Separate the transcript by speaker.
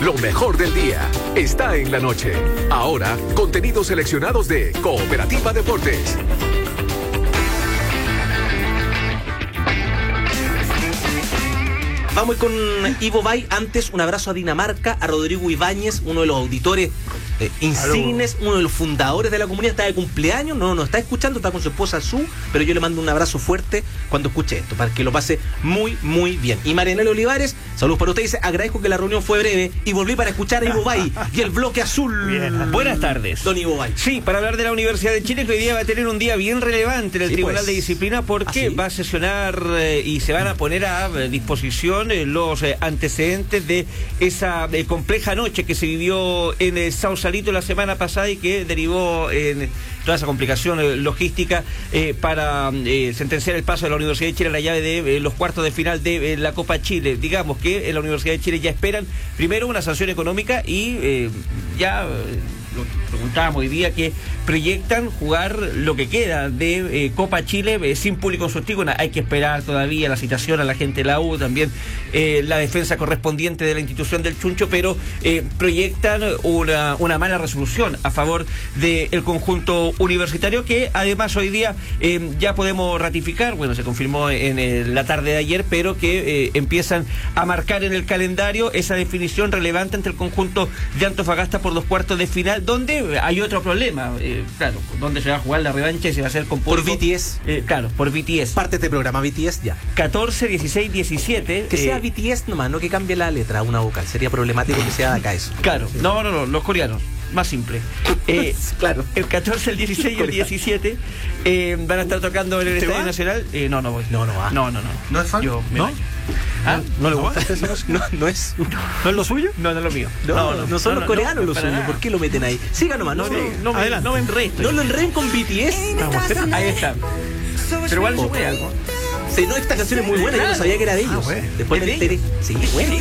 Speaker 1: Lo mejor del día está en la noche. Ahora, contenidos seleccionados de Cooperativa Deportes.
Speaker 2: Vamos con Ivo Bay. Antes, un abrazo a Dinamarca, a Rodrigo Ibáñez, uno de los auditores insignes, uno de los fundadores de la comunidad. Está de cumpleaños, no nos está escuchando, está con su esposa Su, pero yo le mando un abrazo fuerte cuando escuche esto, para que lo pase muy, muy bien. Y Marianela Olivares, saludos para usted, dice: agradezco que la reunión fue breve y volví para escuchar a Ivo Bay y el bloque azul.
Speaker 3: Bien. Buenas tardes.
Speaker 2: Don Ivo Bay.
Speaker 3: Sí, para hablar de la Universidad de Chile, que hoy día va a tener un día bien relevante en el Tribunal de Disciplina, porque va a sesionar y se van a poner a disposición los antecedentes de esa compleja noche que se vivió en Sausalito la semana pasada y que derivó en toda esa complicación logística para sentenciar el paso de la Universidad de Chile a la llave de los cuartos de final de la Copa Chile. Digamos que en la Universidad de Chile ya esperan primero una sanción económica y lo preguntábamos hoy día, que proyectan jugar lo que queda de Copa Chile sin público en sus tribunas. Hay que esperar todavía la citación a la gente de la U, también la defensa correspondiente de la institución del Chuncho, pero proyectan una mala resolución a favor del conjunto universitario, que además hoy día ya podemos ratificar, bueno, se confirmó en la tarde de ayer, pero que empiezan a marcar en el calendario esa definición relevante ante el conjunto de Antofagasta por los cuartos de final, donde hay otro problema, claro, donde se va a jugar la revancha y se va a hacer con público.
Speaker 2: Por BTS.
Speaker 3: Claro, por BTS.
Speaker 2: Parte de este programa, BTS ya.
Speaker 3: 14, 16, 17.
Speaker 2: Que sea BTS nomás, no que cambie la letra a una vocal. Sería problemático que sea de acá eso.
Speaker 3: Claro, no, los coreanos. Más simple.
Speaker 2: Claro.
Speaker 3: El 14, el 16 y el 17 van a estar tocando en el Estadio Nacional. No voy.
Speaker 2: No va.
Speaker 3: No.
Speaker 4: ¿No es fan?
Speaker 3: Yo me
Speaker 4: ¿No?
Speaker 3: baño. ¿Ah?
Speaker 4: ¿No le gusta esa música?
Speaker 2: No es.
Speaker 4: ¿No es lo suyo?
Speaker 3: No es lo mío.
Speaker 2: No son los coreanos los
Speaker 3: para
Speaker 2: suyos.
Speaker 3: nada.
Speaker 2: ¿Por qué lo meten ahí? Siga nomás, no
Speaker 3: me enredo.
Speaker 2: lo enreden con BTS.
Speaker 3: Ahí está. Pero igual se puede algo.
Speaker 2: Sí, no, esta canción es muy buena, yo no sabía que era de ellos.
Speaker 4: Bueno.
Speaker 2: Después
Speaker 3: ¿Es
Speaker 2: me
Speaker 3: de
Speaker 2: enteré.
Speaker 3: ellos?
Speaker 2: Sí, bueno.